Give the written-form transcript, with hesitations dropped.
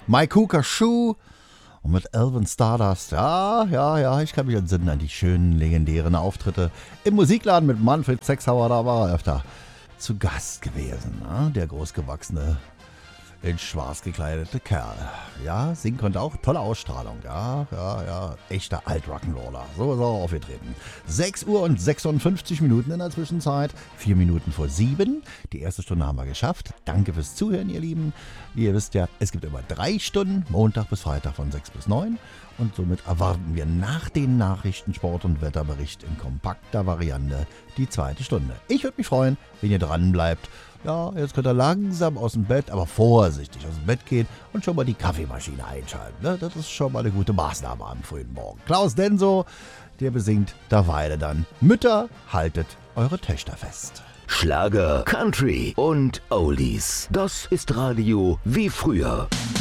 My Kuka Shoe und mit Elvin Stardust. Ja, ich kann mich entsinnen an die schönen, legendären Auftritte im Musikladen mit Manfred Sechshauer. Da war er öfter zu Gast gewesen, ne? Der großgewachsene, in schwarz gekleidete Kerl. Ja, singen konnte auch. Tolle Ausstrahlung. Ja. Echter Alt-Rock'n'Roller. So ist er auch aufgetreten. 6 Uhr und 56 Minuten in der Zwischenzeit. 4 Minuten vor 7. Die erste Stunde haben wir geschafft. Danke fürs Zuhören, ihr Lieben. Wie ihr wisst ja, es gibt immer 3 Stunden. Montag bis Freitag von 6 bis 9. Und somit erwarten wir nach den Nachrichten, Sport- und Wetterbericht in kompakter Variante die zweite Stunde. Ich würde mich freuen, wenn ihr dran bleibt. Ja, jetzt könnt ihr langsam aus dem Bett, aber vorsichtig aus dem Bett gehen und schon mal die Kaffeemaschine einschalten. Ne? Das ist schon mal eine gute Maßnahme am frühen Morgen. Klaus Denso, der besingt derweil dann: Mütter, haltet eure Töchter fest. Schlager, Country und Oldies. Das ist Radio wie früher.